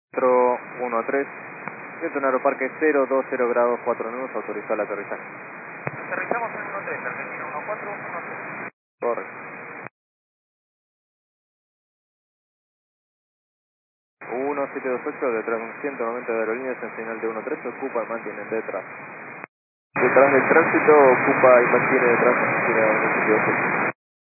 13, viento en Aeroparque 020 grados 4 nudos, autorizado el aterrizaje. Aterrizamos en 13, Argentina 1413. Correcto. 1728, detrás de un 190 de aerolíneas en señal de 13, ocupa y mantiene detrás. Detrás del tránsito, ocupa y mantiene detrás en señal de 1728.